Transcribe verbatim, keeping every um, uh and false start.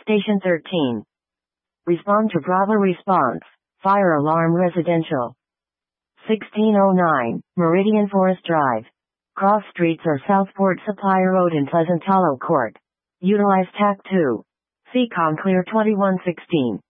Station thirteen. Respond to Bravo response. Fire alarm residential. sixteen oh nine, Meridian Forest Drive. Cross streets or Southport Supply Road in Pleasant Hollow Court. Utilize T A C two. C COM Clear twenty-one sixteen.